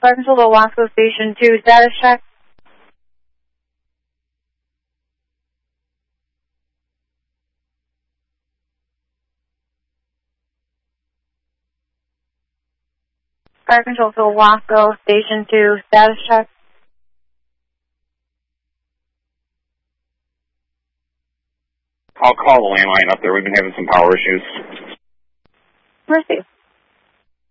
Fire Control to Wasco Station 2, status check. Fire Control to Wasco Station 2, status check. I'll call the landline up there. We've been having some power issues. Mercy.